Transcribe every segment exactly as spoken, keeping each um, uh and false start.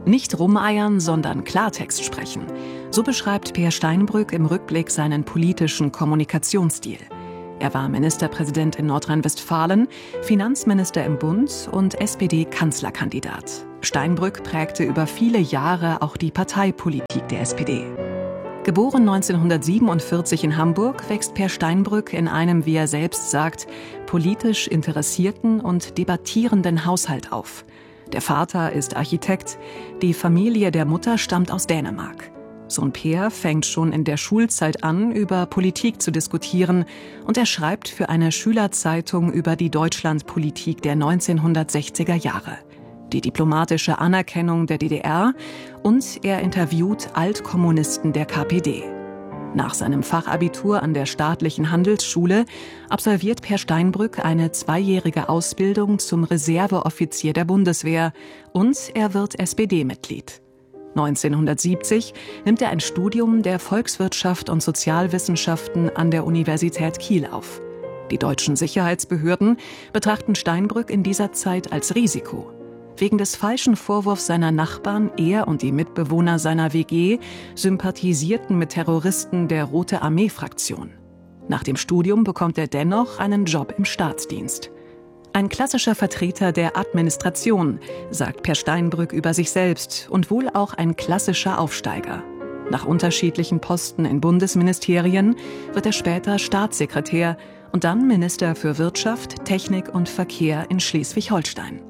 Nicht rumeiern, sondern Klartext sprechen. So beschreibt Peer Steinbrück im Rückblick seinen politischen Kommunikationsstil. Er war Ministerpräsident in Nordrhein-Westfalen, Finanzminister im Bund und S P D-Kanzlerkandidat. Steinbrück prägte über viele Jahre auch die Parteipolitik der S P D. Geboren neunzehnhundertsiebenundvierzig in Hamburg, wächst Peer Steinbrück in einem, wie er selbst sagt, politisch interessierten und debattierenden Haushalt auf. Der Vater ist Architekt, die Familie der Mutter stammt aus Dänemark. Sohn Peer fängt schon in der Schulzeit an, über Politik zu diskutieren, und er schreibt für eine Schülerzeitung über die Deutschlandpolitik der neunzehnhundertsechziger Jahre, die diplomatische Anerkennung der D D R, und er interviewt Altkommunisten der K P D. Nach seinem Fachabitur an der Staatlichen Handelsschule absolviert Peer Steinbrück eine zweijährige Ausbildung zum Reserveoffizier der Bundeswehr und er wird S P D-Mitglied. neunzehnhundertsiebzig nimmt er ein Studium der Volkswirtschaft und Sozialwissenschaften an der Universität Kiel auf. Die deutschen Sicherheitsbehörden betrachten Steinbrück in dieser Zeit als Risiko. Wegen des falschen Vorwurfs seiner Nachbarn, er und die Mitbewohner seiner W G sympathisierten mit Terroristen der Rote Armee-Fraktion. Nach dem Studium bekommt er dennoch einen Job im Staatsdienst. Ein klassischer Vertreter der Administration, sagt Peer Steinbrück über sich selbst, und wohl auch ein klassischer Aufsteiger. Nach unterschiedlichen Posten in Bundesministerien wird er später Staatssekretär und dann Minister für Wirtschaft, Technik und Verkehr in Schleswig-Holstein.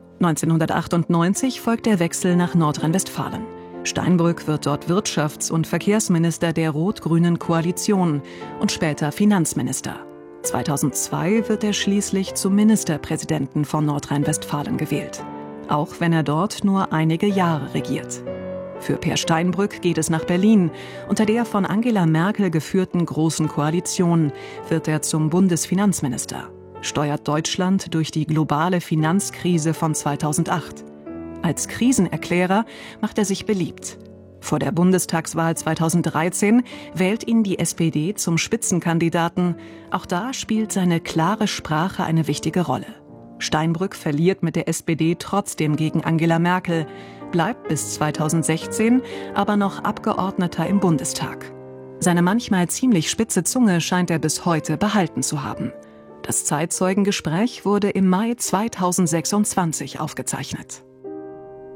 neunzehnhundertachtundneunzig folgt der Wechsel nach Nordrhein-Westfalen. Steinbrück wird dort Wirtschafts- und Verkehrsminister der rot-grünen Koalition und später Finanzminister. zweitausendzwei wird er schließlich zum Ministerpräsidenten von Nordrhein-Westfalen gewählt, auch wenn er dort nur einige Jahre regiert. Für Peer Steinbrück geht es nach Berlin. Unter der von Angela Merkel geführten Großen Koalition wird er zum Bundesfinanzminister, steuert Deutschland durch die globale Finanzkrise von zweitausendacht. Als Krisenerklärer macht er sich beliebt. Vor der Bundestagswahl zweitausenddreizehn wählt ihn die S P D zum Spitzenkandidaten. Auch da spielt seine klare Sprache eine wichtige Rolle. Steinbrück verliert mit der S P D trotzdem gegen Angela Merkel, bleibt bis zweitausendsechzehn aber noch Abgeordneter im Bundestag. Seine manchmal ziemlich spitze Zunge scheint er bis heute behalten zu haben. Das Zeitzeugengespräch wurde im Mai zweitausendsechsundzwanzig aufgezeichnet.